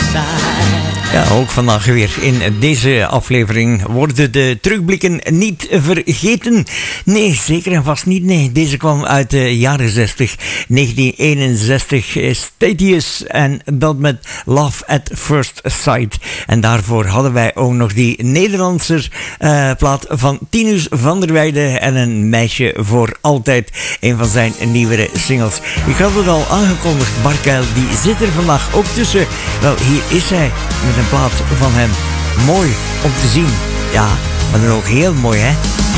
Ja, ook vandaag weer in deze aflevering worden de terugblikken niet vergeten. Nee, zeker en vast niet. Nee, deze kwam uit de jaren 60, 1961. Statius en dat met Love at First Sight. En daarvoor hadden wij ook nog die Nederlandse plaat van Tinus van der Weijden en Een meisje voor altijd. Een van zijn nieuwere singles. Ik had het al aangekondigd, Bart Kuil, die zit er vandaag ook tussen. Wel, hier is hij met een plaat van hem. Mooi om te zien. Ja, maar dan ook heel mooi, hè?